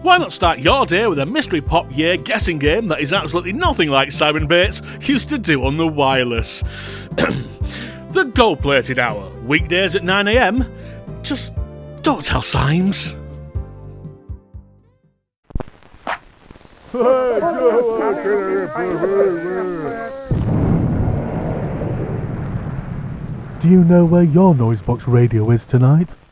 Why not start your day with a Mystery Pop Year guessing game that is absolutely nothing like Simon Bates used to do on the wireless? The Gold-Plated Hour, weekdays at 9 a.m. Just don't tell Symes. Do you know where your Noisebox radio is tonight?